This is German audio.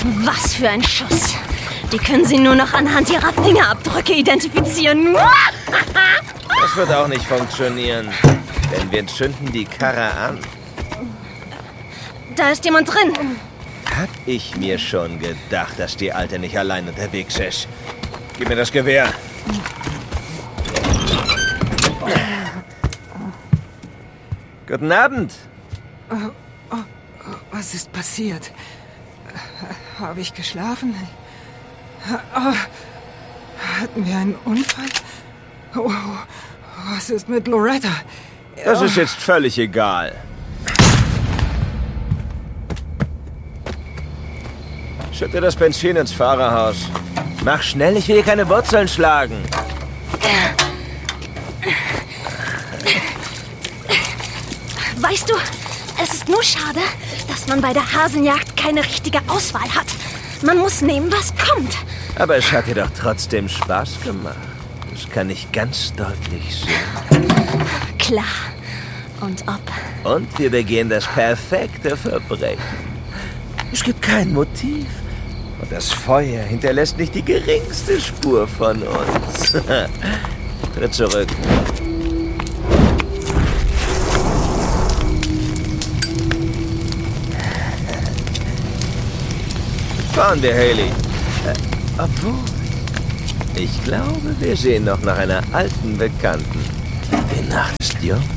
Was für ein Schuss. Die können Sie nur noch anhand Ihrer Fingerabdrücke identifizieren. Das wird auch nicht funktionieren, denn wir zünden die Karre an. Da ist jemand drin. Hab ich mir schon gedacht, dass die Alte nicht allein unterwegs ist. Gib mir das Gewehr. Guten Abend. Was ist passiert? Habe ich geschlafen? Hatten wir einen Unfall? Was ist mit Loretta? Das ist jetzt völlig egal. Schütte das Benzin ins Fahrerhaus. Mach schnell, ich will hier keine Wurzeln schlagen. Weißt du, es ist nur schade, dass man bei der Hasenjagd keine richtige Auswahl hat. Man muss nehmen, was kommt. Aber es hat dir doch trotzdem Spaß gemacht. Das kann ich ganz deutlich sehen. Klar. Und ob? Und wir begehen das perfekte Verbrechen. Es gibt kein Motiv. Und das Feuer hinterlässt nicht die geringste Spur von uns. Tritt zurück. Fahren wir, Haley. Obwohl, ich glaube, wir sehen noch nach einer alten Bekannten. Die Nacht ist jung.